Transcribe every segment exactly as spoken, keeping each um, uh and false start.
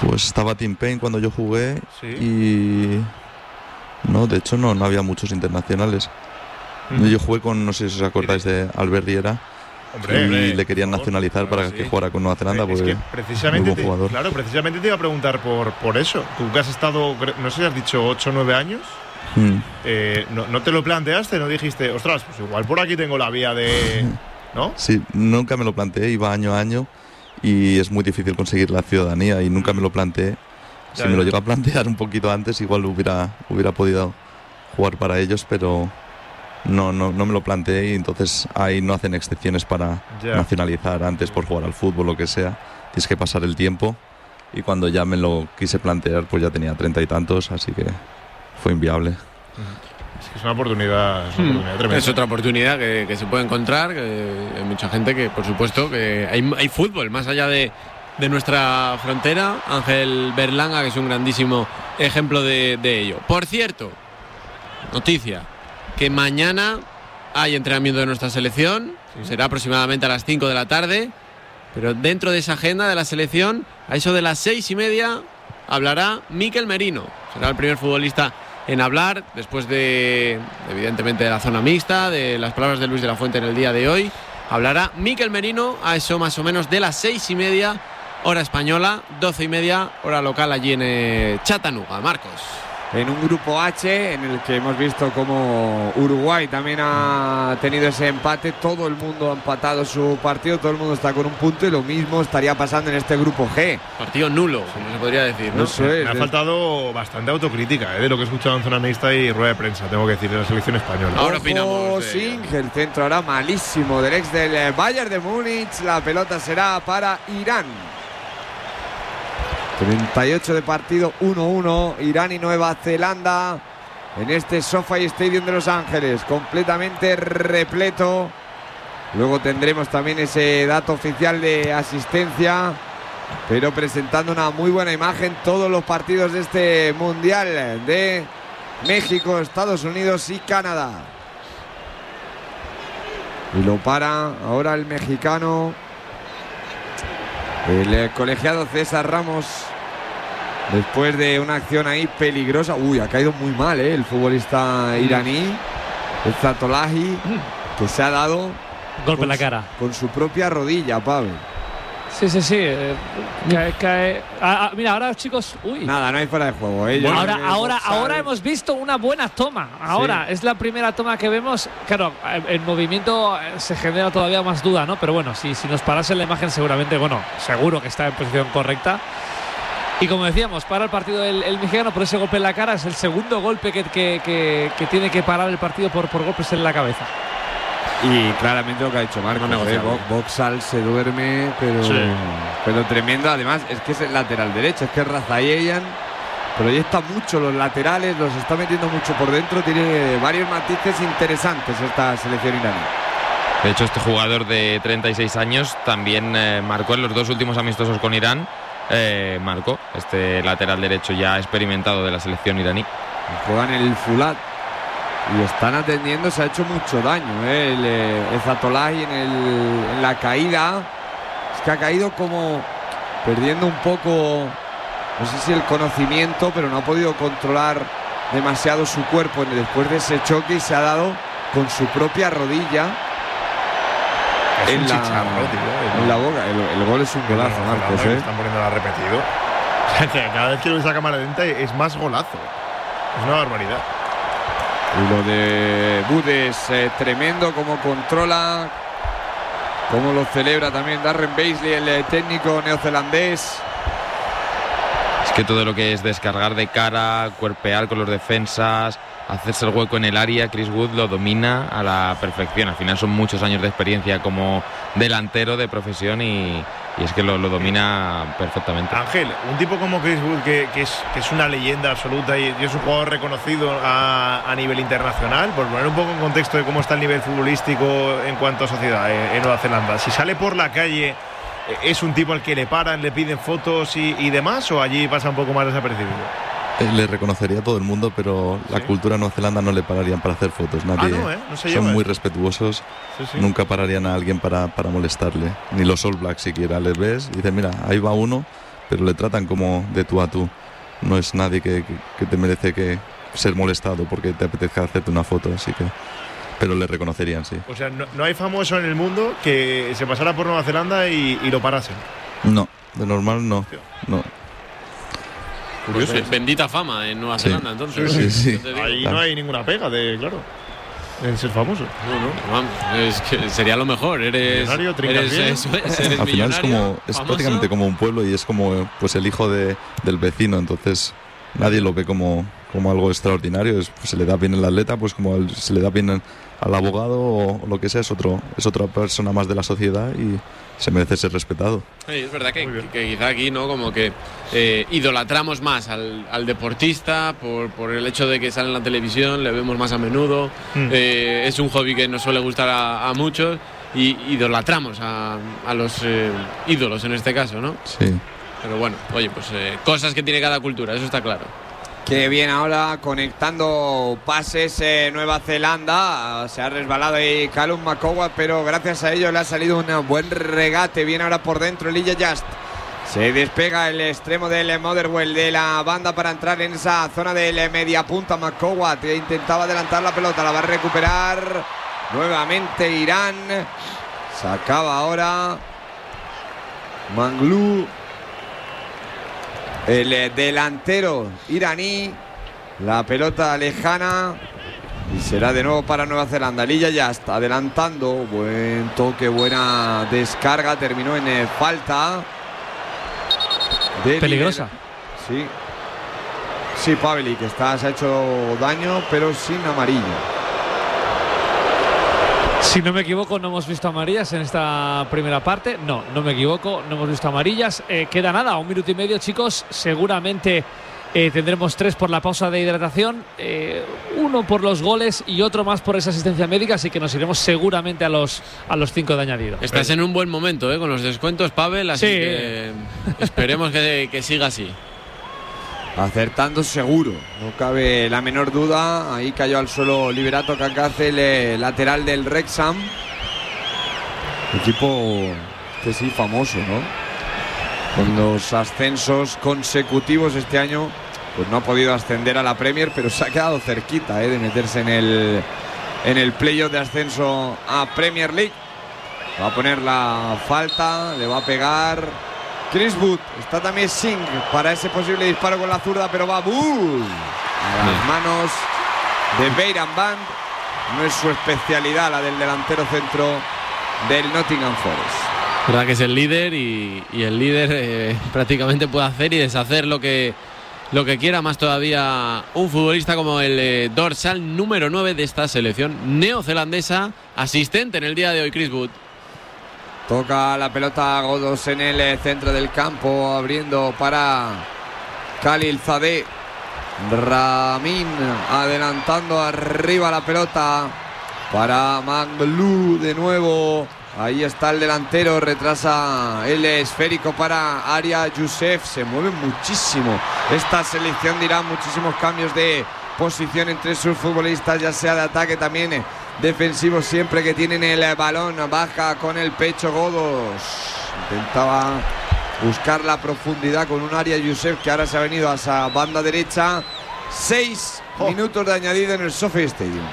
Pues estaba Tim Payne cuando yo jugué. ¿Sí? Y... No, de hecho no, no había muchos internacionales. Mm. Yo jugué con, no sé si os acordáis de Albert Riera. Hombre, y hombre, le querían favor, nacionalizar claro, para sí. que jugara con Nueva Zelanda, es porque que precisamente muy buen jugador. Te, claro, precisamente te iba a preguntar por, por eso. Tú que has estado, no sé si has dicho ocho o nueve años, mm. eh, no, ¿no te lo planteaste? ¿No dijiste, ostras, pues igual por aquí tengo la vía de...? ¿No? Sí, nunca me lo planteé, iba año a año y es muy difícil conseguir la ciudadanía y nunca me lo planteé. Si ya, me ya. lo llega a plantear un poquito antes, igual hubiera, hubiera podido jugar para ellos, pero... No, no, no me lo planteé y entonces ahí no hacen excepciones para yeah. nacionalizar antes por jugar al fútbol o lo que sea. Tienes que pasar el tiempo y cuando ya me lo quise plantear pues ya tenía treinta y tantos, así que fue inviable. Es que es una oportunidad, es una hmm. oportunidad tremenda. Es otra oportunidad que, que se puede encontrar, que hay mucha gente que por supuesto que hay, hay fútbol más allá de, de nuestra frontera. Ángel Berlanga, que es un grandísimo ejemplo de, de ello. Por cierto, noticia, que mañana hay entrenamiento de nuestra selección, sí. será aproximadamente a las cinco de la tarde, pero dentro de esa agenda de la selección, a eso de las seis y media, hablará Mikel Merino. Será el primer futbolista en hablar, después de, evidentemente, de la zona mixta, de las palabras de Luis de la Fuente en el día de hoy. Hablará Mikel Merino a eso más o menos de las seis y media, hora española, doce y media, hora local allí en eh, Chattanooga. Marcos. En un grupo H en el que hemos visto como Uruguay también ha tenido ese empate, todo el mundo ha empatado su partido, todo el mundo está con un punto y lo mismo estaría pasando en este grupo G. Partido nulo, como se podría decir, ¿no? Eso es, me ha faltado bastante autocrítica ¿eh? de lo que he escuchado en zona mixta y rueda de prensa, tengo que decir, de la selección española. Ahora opinamos. De... Singh, el centro ahora malísimo del ex del Bayern de Múnich, la pelota será para Irán. treinta y ocho de partido, uno uno, Irán y Nueva Zelanda en este SoFi Stadium de Los Ángeles, completamente repleto. Luego tendremos también ese dato oficial de asistencia, pero presentando una muy buena imagen todos los partidos de este Mundial de México, Estados Unidos y Canadá. Y lo para ahora el mexicano, el colegiado César Ramos, después de una acción ahí peligrosa. Uy, ha caído muy mal ¿eh? el futbolista iraní, el Zatolahi, que se ha dado golpe en la cara con su propia rodilla, Pablo. Sí, sí, sí. Eh, cae, cae. Ah, ah, mira, ahora chicos, uy. Nada, no hay fuera de juego. ¿eh? Bueno, ahora, ahora, ahora hemos visto una buena toma. Ahora sí. es la primera toma que vemos. Claro, el movimiento se genera todavía más duda, ¿no? Pero bueno, si, si nos parase la imagen, seguramente, bueno, seguro que está en posición correcta. Y como decíamos, para el partido el, el mexicano por ese golpe en la cara. Es el segundo golpe que, que, que, que tiene que parar el partido por, por golpes en la cabeza. Y claramente lo que ha dicho Marcos, no ¿eh? Boxal se duerme, pero, sí. pero tremendo. Además, es que es el lateral derecho, es que Razayeyan proyecta mucho los laterales, los está metiendo mucho por dentro. Tiene varios matices interesantes esta selección iraní. De hecho, este jugador de treinta y seis años también eh, marcó en los dos últimos amistosos con Irán. Eh, marcó este lateral derecho ya experimentado de la selección iraní. Juegan el Fulat y están atendiendo, se ha hecho mucho daño ¿eh? el, el Zatolahi en, el, en la caída. Es que ha caído como perdiendo un poco, no sé si el conocimiento, pero no ha podido controlar demasiado su cuerpo después de ese choque y se ha dado con su propia rodilla. Es en, un la, chicharro, tío, en la boca. El, el gol es un golazo, no, Marcos. No, ¿eh? Están poniendo repetido. O sea, que cada vez que lo ves a cámara lenta es más golazo. Es una barbaridad. Y lo de Budes, eh, tremendo como controla, como lo celebra también Darren Beasley, el eh, técnico neozelandés. Es que todo lo que es descargar de cara, cuerpear con los defensas, hacerse el hueco en el área, Chris Wood lo domina a la perfección. Al final son muchos años de experiencia como delantero de profesión y, y es que lo, lo domina perfectamente. Ángel, un tipo como Chris Wood que, que, es, que es una leyenda absoluta y, y es un jugador reconocido a, a nivel internacional, por poner un poco en contexto de cómo está el nivel futbolístico en cuanto a sociedad en, en Nueva Zelanda. Si sale por la calle, ¿es un tipo al que le paran, le piden fotos y, y demás, o allí pasa un poco más desapercibido? Le reconocería a todo el mundo, pero ¿sí? La cultura Nueva Zelanda no le pararían para hacer fotos. Nadie. Ah, no, ¿eh? No se Son lleva, muy ¿eh? respetuosos. Sí, sí. Nunca pararían a alguien para, para molestarle. Ni los All Blacks siquiera. Les ves y dicen, mira, ahí va uno, pero le tratan como de tú a tú. No es nadie que, que, que te merece que ser molestado porque te apetezca hacerte una foto, así que... Pero le reconocerían, sí. O sea, no, no hay famoso en el mundo que se pasara por Nueva Zelanda y, y lo parasen. No, de normal no. no. Pues bendita fama en Nueva Sí. Zelanda, entonces. Sí, sí. Yo te digo. Ahí claro. no hay ninguna pega, de claro, en ser famoso. No, no, vamos, es que sería lo mejor. Eres, Millonario, trincas eres, bien. eso es, eres Al final es millonario, como es famoso. prácticamente como un pueblo y es como pues el hijo de, del vecino, entonces nadie lo ve como, como algo extraordinario. Es, pues, se le da bien el atleta, pues como el- se le da bien al, al abogado o, o lo que sea, es otro es otra persona más de la sociedad y se merece ser respetado. Sí, es verdad que, Muy bien. que quizá aquí no como que eh, idolatramos más al, al deportista por, por el hecho de que sale en la televisión, le vemos más a menudo, Mm. eh, es un hobby que nos suele gustar a, a muchos y idolatramos a, a los eh, ídolos en este caso, ¿no? Sí. Pero bueno, oye, pues eh, cosas que tiene cada cultura, eso está claro. Qué bien ahora conectando pases eh, Nueva Zelanda. Se ha resbalado ahí Callum McCowell, pero gracias a ello le ha salido un buen regate. Viene ahora por dentro Elijah Just. Se despega el extremo del Motherwell de la banda para entrar en esa zona del media punta. McCowell que intentaba adelantar la pelota, la va a recuperar nuevamente Irán. Sacaba ahora Manglu, el eh, delantero iraní. La pelota lejana y será de nuevo para Nueva Zelanda. Lilla ya está adelantando. Buen toque, buena descarga. Terminó en eh, falta. De Peligrosa. nivel. Sí. Sí, Paveli, que está, se ha hecho daño, pero sin amarillo. Si no me equivoco, no hemos visto amarillas en esta primera parte. No, no me equivoco, no hemos visto amarillas. Eh, queda nada, un minuto y medio, chicos. Seguramente eh, tendremos tres por la pausa de hidratación, eh, uno por los goles y otro más por esa asistencia médica. Así que nos iremos seguramente a los, a los cinco de añadido. Estás en un buen momento, ¿eh? Con los descuentos, Pavel, así Sí. que esperemos que, que siga así. Acertando seguro, no cabe la menor duda. Ahí cayó al suelo Liberato Cacace, el eh, lateral del Wrexham. Equipo que sí, famoso, ¿no? Con los ascensos consecutivos este año, pues no ha podido ascender a la Premier, pero se ha quedado cerquita, ¿eh? De meterse en el, en el playoff de ascenso a Premier League. Va a poner la falta, le va a pegar Chris Wood. Está también Singh para ese posible disparo con la zurda, pero va Bull a las manos de Beiran Band. No es su especialidad la del delantero centro del Nottingham Forest. Verdad que es el líder y, y el líder eh, prácticamente puede hacer y deshacer lo que, lo que quiera, más todavía un futbolista como el eh, dorsal número nueve de esta selección neozelandesa, asistente en el día de hoy, Chris Wood. Toca la pelota Godos en el eh, centro del campo, abriendo para Khalil Zadeh. Ramin adelantando arriba la pelota para Manglu de nuevo. Ahí está el delantero, retrasa el esférico para Arya Youssef. Se mueve muchísimo esta selección de Irán, muchísimos cambios de posición entre sus futbolistas, ya sea de ataque también defensivo, siempre que tienen el balón. Baja con el pecho Godos, intentaba buscar la profundidad con un Arya Youssef que ahora se ha venido a esa banda derecha. Seis Oh. minutos de añadido en el SoFi Stadium.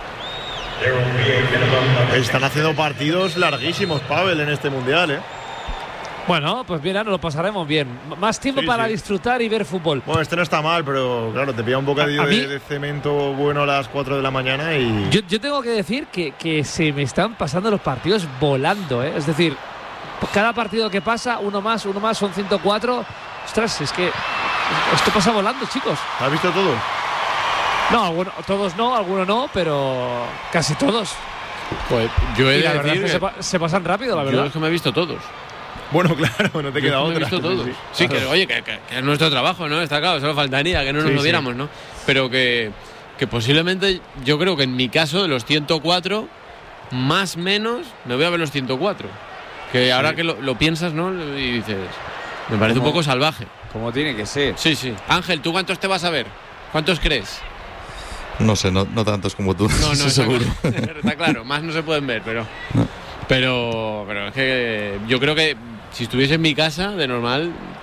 Están haciendo partidos larguísimos, Pavel, en este mundial, ¿eh? Bueno, pues mira, nos lo pasaremos bien. M- Más tiempo Sí, para sí. disfrutar y ver fútbol. Bueno, este no está mal, pero claro, te pilla un bocadillo A- a mí- de, de cemento bueno a las cuatro de la mañana y. Yo, yo tengo que decir que, que se me están pasando los partidos volando, ¿eh? Es decir, cada partido que pasa, uno más, uno más, son ciento cuatro. Ostras, es que esto pasa volando, chicos. ¿Has visto todo? No, alguno- todos no, algunos no, pero casi todos. Pues yo he Y de la verdad es decir que se, pa- se pasan rápido, la yo verdad. es que me he visto todos. Bueno, claro, no te Yo queda es que me otra. he visto todos. Sí, Sí, claro. que oye, que, que- que es nuestro trabajo, ¿no? Está claro, solo faltaría que no nos Sí, lo sí. viéramos, ¿no? Pero que, que posiblemente, yo creo que en mi caso, de los ciento cuatro, más o menos, me voy a ver los ciento cuatro. Que ahora que lo, lo piensas, ¿no? Y dices, me parece un ¿Cómo? poco salvaje. Como tiene que ser. Sí, sí. Ángel, ¿tú cuántos te vas a ver? ¿Cuántos crees? No sé, no, no tantos como tú, No, no, eso está seguro. claro. Está claro, más no se pueden ver, pero. No. Pero, pero es que yo creo que si estuviese en mi casa, de normal,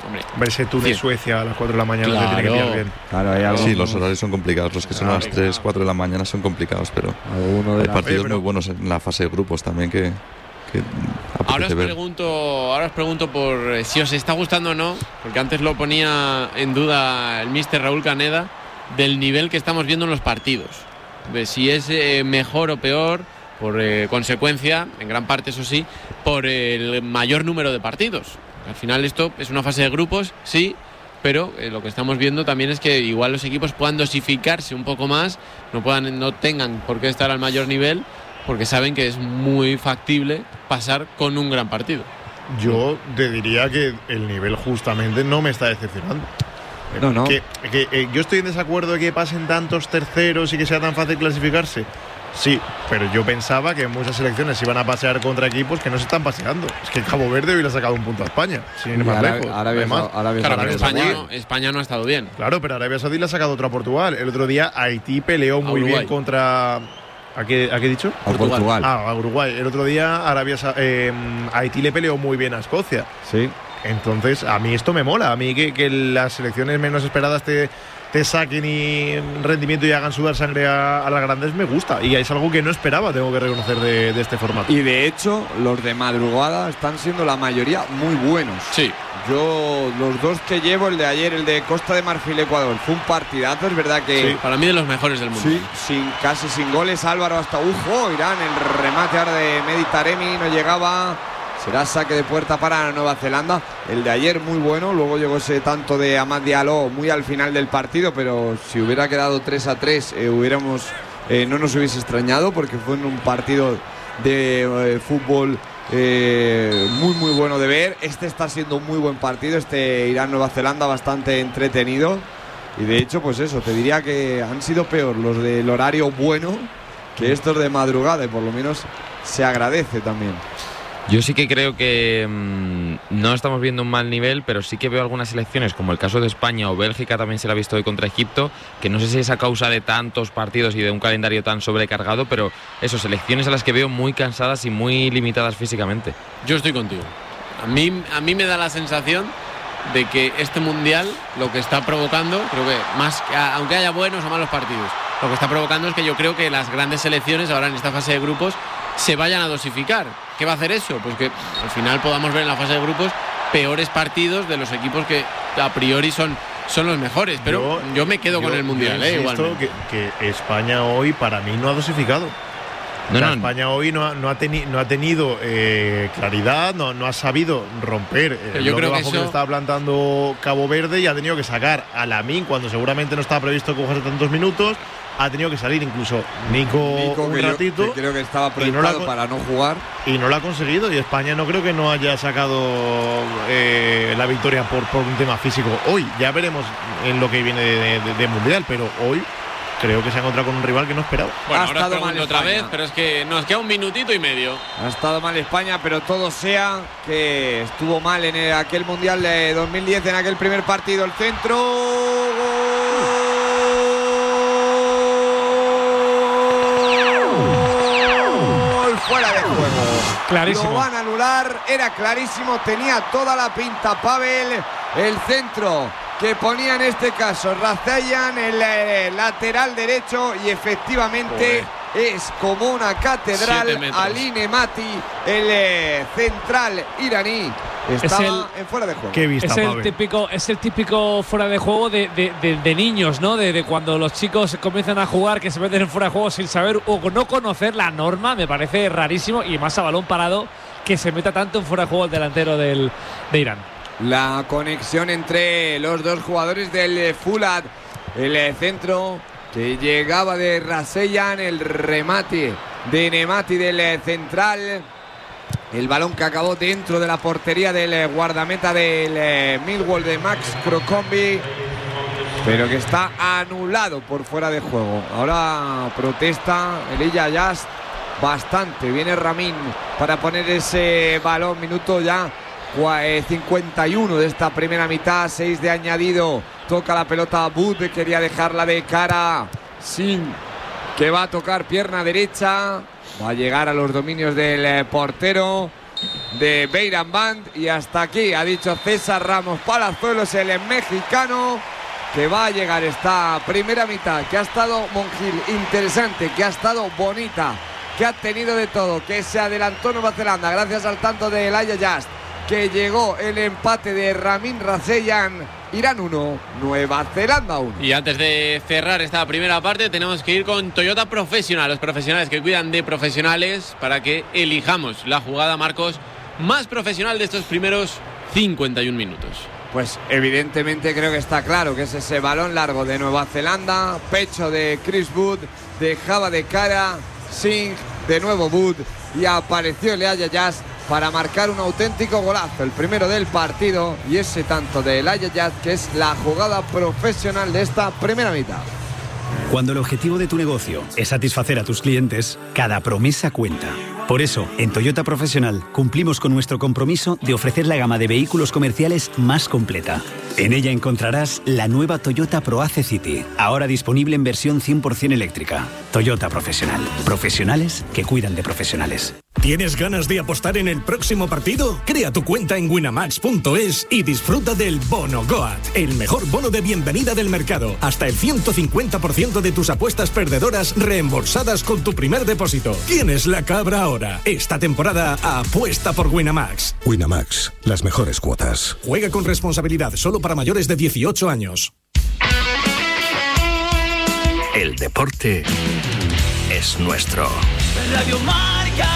hombre. Verse Túnez-Suecia a las cuatro de la mañana Claro. se tiene que pillar bien. Claro, hay algo, Sí, los horarios son complicados. Los que son a las Claro, tres, claro. cuatro de la mañana son complicados, pero alguno de hay las- partidos Oye, pero- muy buenos en la fase de grupos también que, que Ahora apetece os ver. pregunto, ahora os pregunto por eh, si os está gustando o no, porque antes lo ponía en duda el míster Raúl Caneda, del nivel que estamos viendo en los partidos. De si es eh, mejor o peor, por eh, consecuencia, en gran parte eso sí, por el mayor número de partidos. Al final esto es una fase de grupos, sí, pero eh, lo que estamos viendo también es que igual los equipos puedan dosificarse un poco más, no puedan, no tengan por qué estar al mayor nivel, porque saben que es muy factible pasar con un gran partido. Yo te diría que el nivel justamente no me está decepcionando. No, no. Que, que, eh, yo estoy en desacuerdo de que pasen tantos terceros y que sea tan fácil clasificarse. Sí, pero yo pensaba que muchas selecciones iban a pasear contra equipos que no se están paseando. Es que Cabo Verde hoy le ha sacado un punto a España, sin ir Y más Ara- lejos. Arabia Además, Sa- Arabia Claro, Arabia pero Saudí. España Saudí. no, España no ha estado bien. Claro, pero Arabia Saudí le ha sacado otro a Portugal. El otro día Haití peleó muy Uruguay. bien contra. ¿A qué, ¿A qué he dicho? A Portugal. Ah, a Uruguay. El otro día Arabia Sa- eh, Haití le peleó muy bien a Escocia. Sí. Entonces, a mí esto me mola. A mí que, que las selecciones menos esperadas te, te saquen y rendimiento y hagan sudar sangre a, a las grandes me gusta. Y es algo que no esperaba, tengo que reconocer, de, de este formato. Y de hecho, los de madrugada están siendo la mayoría muy buenos. Sí, Yo, los dos que llevo, el de ayer, el de Costa de Marfil, Ecuador, fue un partidazo. Es verdad que para mí de los mejores del mundo. sí, sin, casi sin goles. Álvaro hasta Ujo, Irán, el remate ahora de Meditaremi no llegaba. Será saque de puerta para Nueva Zelanda. El de ayer muy bueno. Luego llegó ese tanto de Amad Diallo muy al final del partido, pero si hubiera quedado tres a tres, eh, hubiéramos, eh, no nos hubiese extrañado, porque fue en un partido de eh, fútbol eh, muy muy bueno de ver. Este está siendo un muy buen partido, este Irán-Nueva Zelanda, bastante entretenido. Y de hecho, pues eso, te diría que han sido peor los del horario bueno que estos de madrugada, y por lo menos se agradece también. Yo sí que creo que mmm, no estamos viendo un mal nivel, pero sí que veo algunas selecciones, como el caso de España o Bélgica, también se la ha visto hoy contra Egipto, que no sé si es a causa de tantos partidos y de un calendario tan sobrecargado, pero eso, selecciones a las que veo muy cansadas y muy limitadas físicamente. Yo estoy contigo. A mí, a mí me da la sensación de que este mundial lo que está provocando, creo que más, aunque haya buenos o malos partidos, lo que está provocando es que yo creo que las grandes selecciones ahora en esta fase de grupos se vayan a dosificar. ¿Qué va a hacer eso? Pues que al final podamos ver en la fase de grupos peores partidos de los equipos que a priori son, son los mejores. Pero yo, yo me quedo yo, con el mundial, yo ¿eh? insisto Igualmente. que, que España hoy para mí no ha dosificado. No, O sea, no. España hoy no ha, no ha, teni- no ha tenido eh, claridad, no, no ha sabido romper el Pero yo bloque creo que bajo que, eso- le estaba plantando Cabo Verde, y ha tenido que sacar a Lamine cuando seguramente no estaba previsto que jugase tantos minutos. Ha tenido que salir incluso Nico, Nico, un que yo- ratito que creo que estaba y no la proyectado co- para no jugar. y no lo ha conseguido. Y España no creo que no haya sacado eh, la victoria por, por un tema físico hoy. Ya veremos en lo que viene de, de- de Mundial, pero hoy creo que se ha encontrado con un rival que no esperaba. Bueno, Ha ahora os estado mal pregunto otra España. vez, pero es que nos queda un minutito y medio. Ha estado mal España, pero todo sea que estuvo mal en el- aquel Mundial de dos mil diez, en aquel primer partido. El centro. Gol fuera de juego. Clarísimo. Lo van a anular, era clarísimo, tenía toda la pinta Pavel. El centro que ponía en este caso Razayan, el eh, lateral derecho, y efectivamente es como una Siete catedral. metros. Ali Nemati, el eh, central iraní, estaba el- en fuera de juego. Qué vista, Es el Pavel. típico, es el típico fuera de juego de, de- de- de niños, ¿no? De, de cuando los chicos comienzan a jugar, que se meten en fuera de juego sin saber o no conocer la norma. Me parece rarísimo, y más a balón parado, que se meta tanto en fuera de juego el delantero del, de Irán. La conexión entre los dos jugadores del eh, Fulad, el eh, centro que llegaba de Raseyan, el remate de Nemati del eh, central, el balón que acabó dentro de la portería del eh, guardameta del eh, Millwall, de Max Crocombi, pero que está anulado por fuera de juego. Ahora protesta Elijah Yast bastante. Viene Ramin para poner ese balón. Minuto ya cincuenta y uno de esta primera mitad, seis de añadido. Toca la pelota a Bud, quería dejarla de cara sin, que va a tocar pierna derecha. Va a llegar a los dominios del eh, portero. de Beirán Band. Y hasta aquí ha dicho César Ramos Palazuelos, el mexicano, que va a llegar esta primera mitad, que ha estado Monjil interesante, que ha estado bonita, que ha tenido de todo, que se adelantó Nueva Zelanda gracias al tanto de Elijah Just, que llegó el empate de Ramin Raseyan. Irán uno, Nueva Zelanda uno. Y antes de cerrar esta primera parte tenemos que ir con Toyota Professional, los profesionales que cuidan de profesionales, para que elijamos la jugada, Marcos, más profesional de estos primeros cincuenta y un minutos. Pues evidentemente creo que está claro que es ese balón largo de Nueva Zelanda, pecho de Chris Wood, dejaba de cara Singh, de nuevo Wood, y apareció Elijah Just para marcar un auténtico golazo, el primero del partido, y ese tanto de Elijah Just, que es la jugada profesional de esta primera mitad. Cuando el objetivo de tu negocio es satisfacer a tus clientes, cada promesa cuenta. Por eso, en Toyota Profesional cumplimos con nuestro compromiso de ofrecer la gama de vehículos comerciales más completa. En ella encontrarás la nueva Toyota ProAce City, ahora disponible en versión cien por ciento eléctrica. Toyota Profesional. Profesionales que cuidan de profesionales. ¿Tienes ganas de apostar en el próximo partido? Crea tu cuenta en winamax punto es y disfruta del Bono Goat, el mejor bono de bienvenida del mercado. Hasta el ciento cincuenta por ciento de tus apuestas perdedoras reembolsadas con tu primer depósito. Tienes la cabra ahora. Esta temporada apuesta por Winamax. Winamax, las mejores cuotas. Juega con responsabilidad, solo para mayores de dieciocho años. El deporte es nuestro. Radio Marca.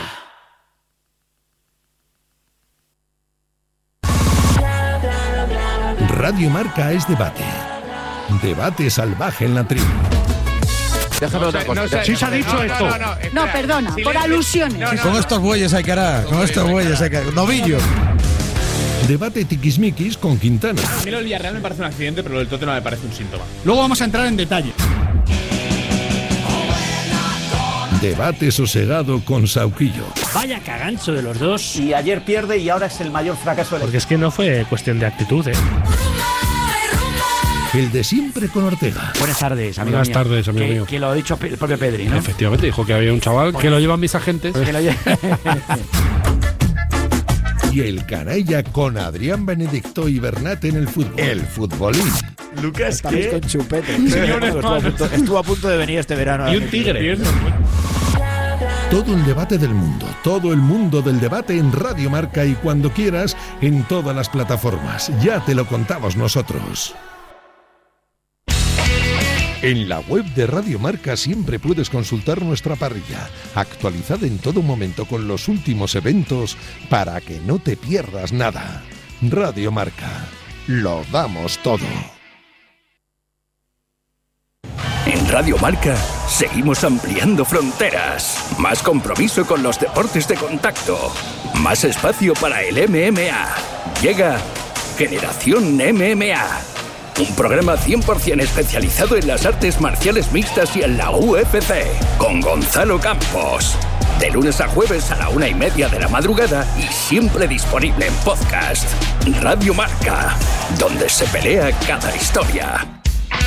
Radio Marca es debate. Debate salvaje en la tribu. Déjame otra cosa. No sé, sí se ha dicho no, esto. No, no, no, no, perdona, por alusiones. No, no, con no, estos bueyes hay que hará, con estos bueyes hay que hará. Novillos. Debate tiquismiquis con Quintana. A mí lo del Villarreal me parece un accidente, pero lo del Tottenham me parece un síntoma. Luego vamos a entrar en detalle. Debate sosegado con Sauquillo. Vaya cagancho de los dos. Y ayer pierde y ahora es el mayor fracaso del... Porque es que no fue cuestión de actitud, ¿eh? El de siempre con Ortega. Buenas tardes, amigo Buenas mío. tardes, amigo que, mío. Que lo ha dicho el propio Pedri, ¿no? Efectivamente, dijo que había un chaval que lo llevan mis agentes. Que lo lleva... Y el canalla con Adrián Benedicto y Bernat en el fútbol. El futbolín. Lucas, estamos ¿qué? con chupete. estuvo, a punto, estuvo a punto de venir este verano. Y un tigre. Todo el debate del mundo, todo el mundo del debate en Radio Marca y cuando quieras en todas las plataformas. Ya te lo contamos nosotros. En la web de Radio Marca siempre puedes consultar nuestra parrilla, actualizada en todo momento con los últimos eventos para que no te pierdas nada. Radio Marca, lo damos todo. En Radio Marca seguimos ampliando fronteras. Más compromiso con los deportes de contacto. Más espacio para el M M A. Llega Generación M M A. Un programa cien por ciento especializado en las artes marciales mixtas y en la U F C. Con Gonzalo Campos. De lunes a jueves a la una y media de la madrugada y siempre disponible en podcast. Radio Marca, donde se pelea cada historia.